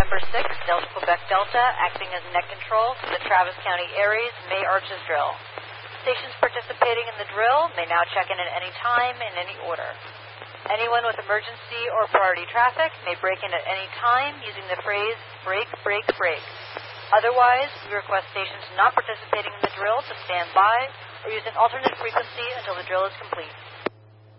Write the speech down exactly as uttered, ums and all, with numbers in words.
Number six, Delta Quebec Delta, acting as net control for the Travis County Aries May Arches drill. Stations participating in the drill may now check in at any time in any order. Anyone with emergency or priority traffic may break in at any time using the phrase break, break, break. Otherwise, we request stations not participating in the drill to stand by or use an alternate frequency until the drill is complete.